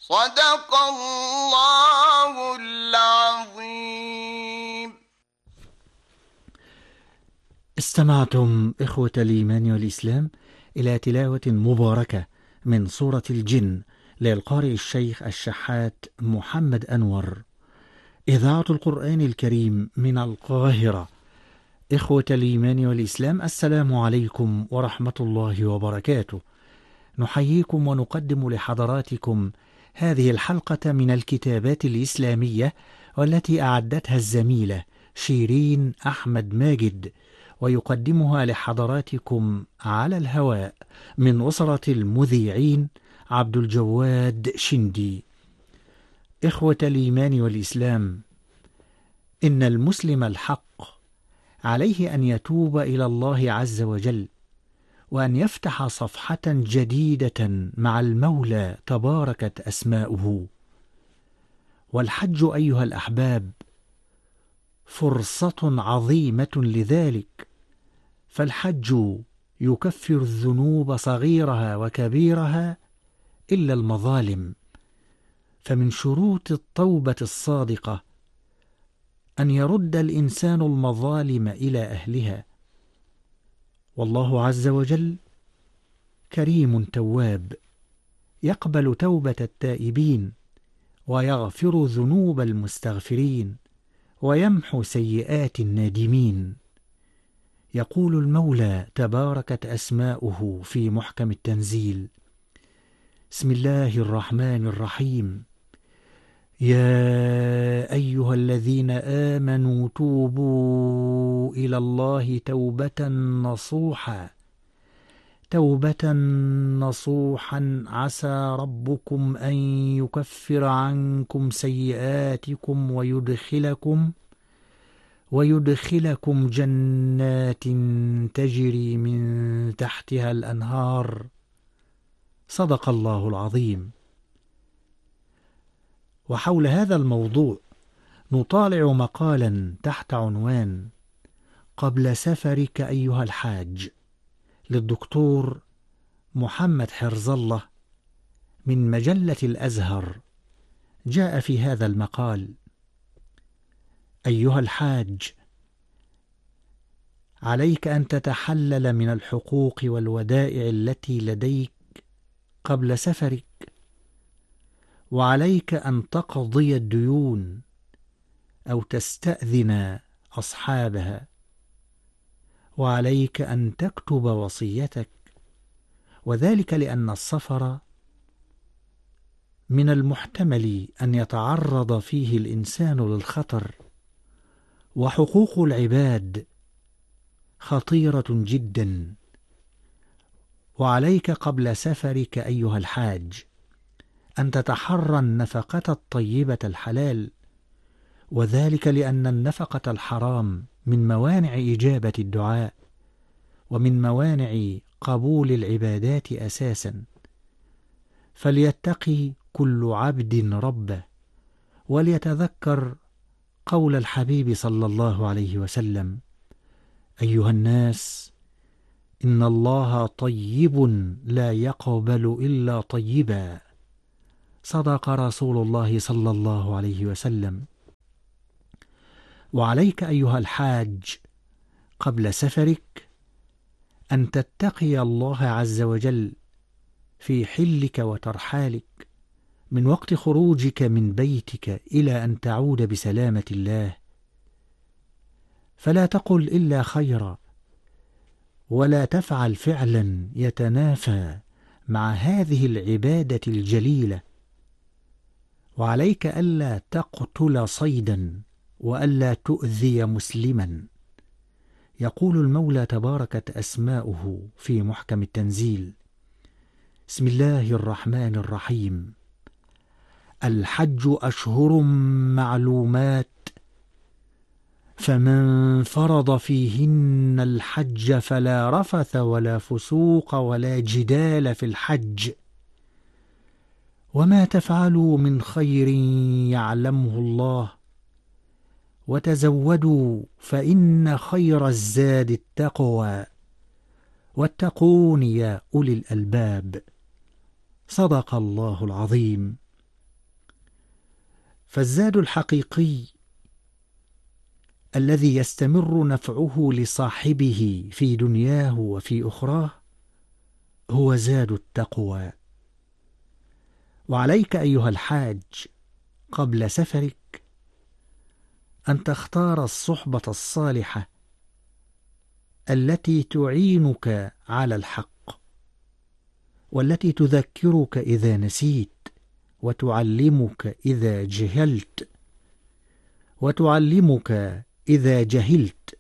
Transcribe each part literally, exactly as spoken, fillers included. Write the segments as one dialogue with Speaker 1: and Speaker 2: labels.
Speaker 1: صدق الله العظيم.
Speaker 2: استمعتم إخوة الإيمان والإسلام إلى تلاوة مباركة من سورة الجن للقارئ الشيخ الشحات محمد أنور، إذاعة القرآن الكريم من القاهرة. إخوة الإيمان والإسلام، السلام عليكم ورحمة الله وبركاته. نحييكم ونقدم لحضراتكم هذه الحلقة من الكتابات الإسلامية، والتي أعدتها الزميلة شيرين أحمد ماجد، ويقدمها لحضراتكم على الهواء من أسرة المذيعين عبد الجواد شندي. إخوة الإيمان والإسلام، إن المسلم الحق عليه أن يتوب إلى الله عز وجل، وأن يفتح صفحة جديدة مع المولى تباركت أسماؤه. والحج أيها الأحباب فرصة عظيمة لذلك، فالحج يكفر الذنوب صغيرها وكبيرها إلا المظالم، فمن شروط التوبة الصادقة أن يرد الإنسان المظالم إلى أهلها. والله عز وجل كريم تواب، يقبل توبة التائبين، ويغفر ذنوب المستغفرين، ويمحو سيئات النادمين. يقول المولى تباركت أسماؤه في محكم التنزيل: بسم الله الرحمن الرحيم، يا أيها الذين آمنوا توبوا إلى الله توبة نصوحا توبة نصوحا عسى ربكم أن يكفر عنكم سيئاتكم ويدخلكم ويدخلكم جنات تجري من تحتها الأنهار. صدق الله العظيم. وحول هذا الموضوع نطالع مقالا تحت عنوان قبل سفرك أيها الحاج، للدكتور محمد حرز الله من مجلة الأزهر. جاء في هذا المقال: أيها الحاج، عليك أن تتحلل من الحقوق والودائع التي لديك قبل سفرك، وعليك أن تقضي الديون أو تستأذن أصحابها، وعليك أن تكتب وصيتك، وذلك لأن السفر من المحتمل أن يتعرض فيه الإنسان للخطر، وحقوق العباد خطيرة جدا. وعليك قبل سفرك أيها الحاج أن تتحرى النفقة الطيبة الحلال، وذلك لأن النفقة الحرام من موانع إجابة الدعاء، ومن موانع قبول العبادات أساسا. فليتقي كل عبد ربه، وليتذكر قول الحبيب صلى الله عليه وسلم: أيها الناس، إن الله طيب لا يقبل إلا طيبا. صدق رسول الله صلى الله عليه وسلم. وعليك أيها الحاج قبل سفرك أن تتقي الله عز وجل في حلك وترحالك، من وقت خروجك من بيتك إلى أن تعود بسلامة الله. فلا تقل إلا خيرا، ولا تفعل فعلا يتنافى مع هذه العبادة الجليلة. وعليك ألا تقتل صيدا، وألا تؤذي مسلما. يقول المولى تباركت أسماؤه في محكم التنزيل: بسم الله الرحمن الرحيم، الحج أشهر معلومات، فمن فرض فيهن الحج فلا رفث ولا فسوق ولا جدال في الحج، وما تفعلوا من خير يعلمه الله، وتزودوا فإن خير الزاد التقوى، واتقون يا أولي الألباب. صدق الله العظيم. فالزاد الحقيقي الذي يستمر نفعه لصاحبه في دنياه وفي أخراه هو زاد التقوى. وعليك أيها الحاج قبل سفرك أن تختار الصحبة الصالحة التي تعينك على الحق، والتي تذكرك إذا نسيت، وتعلمك إذا جهلت وتعلمك إذا جهلت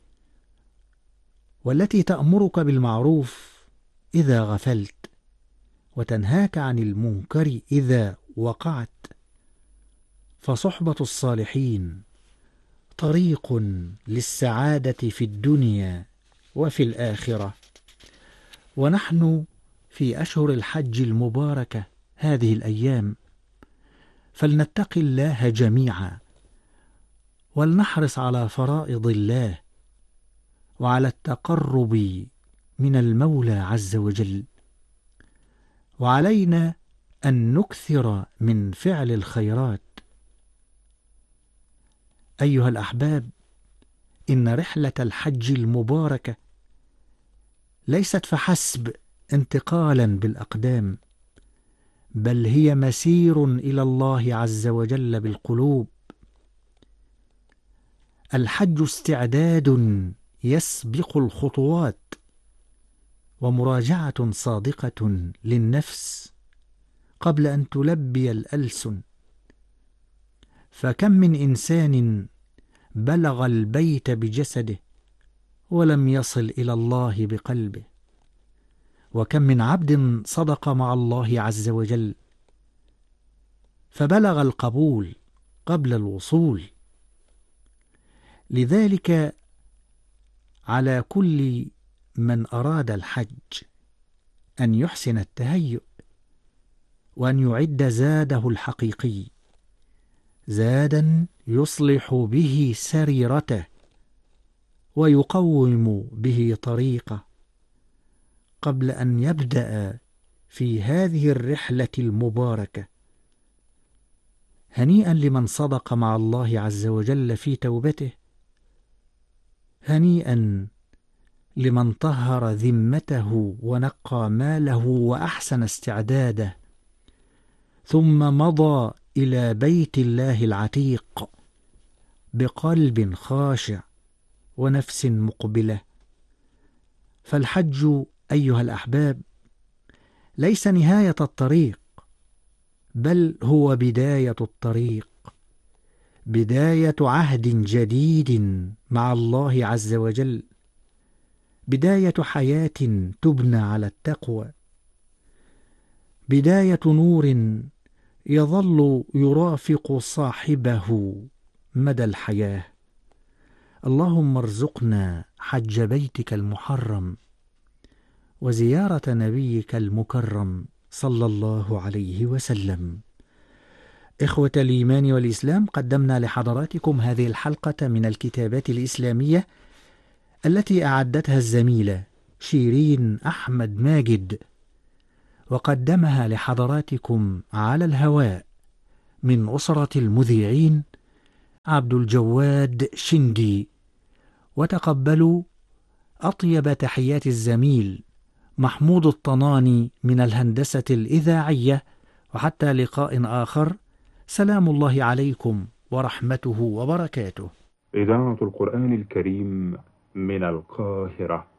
Speaker 2: والتي تأمرك بالمعروف إذا غفلت، وتنهاك عن المنكر إذا وقعت. فصحبة الصالحين طريق للسعادة في الدنيا وفي الآخرة. ونحن في أشهر الحج المباركة هذه الأيام، فلنتق الله جميعا، ولنحرص على فرائض الله وعلى التقرب من المولى عز وجل. وعلينا أن نكثر من فعل الخيرات. أيها الأحباب، إن رحلة الحج المباركة ليست فحسب انتقالا بالأقدام، بل هي مسير إلى الله عز وجل بالقلوب. الحج استعداد يسبق الخطوات، ومراجعة صادقة للنفس قبل أن تلبي الألسن. فكم من إنسان بلغ البيت بجسده ولم يصل إلى الله بقلبه، وكم من عبد صدق مع الله عز وجل فبلغ القبول قبل الوصول. لذلك على كل من أراد الحج أن يحسن التهيؤ، وأن يعد زاده الحقيقي، زادا يصلح به سريرته ويقوم به طريقه، قبل أن يبدأ في هذه الرحلة المباركة. هنيئا لمن صدق مع الله عز وجل في توبته، هنيئا لمن طهر ذمته ونقى ماله وأحسن استعداده، ثم مضى إلى بيت الله العتيق بقلب خاشع ونفس مقبلة. فالحج أيها الأحباب ليس نهاية الطريق، بل هو بداية الطريق، بداية عهد جديد مع الله عز وجل، بداية حياة تبنى على التقوى، بداية نور يظل يرافق صاحبه مدى الحياة. اللهم ارزقنا حج بيتك المحرم وزيارة نبيك المكرم صلى الله عليه وسلم. إخوة الإيمان والإسلام، قدمنا لحضراتكم هذه الحلقة من الكتابات الإسلامية التي أعدتها الزميلة شيرين أحمد ماجد، وقدمها لحضراتكم على الهواء من أسرة المذيعين عبد الجواد شندي. وتقبلوا أطيب تحيات الزميل محمود الطناني من الهندسة الإذاعية. وحتى لقاء آخر، سلام الله عليكم ورحمته وبركاته.
Speaker 3: إذاعة القرآن الكريم من القاهرة.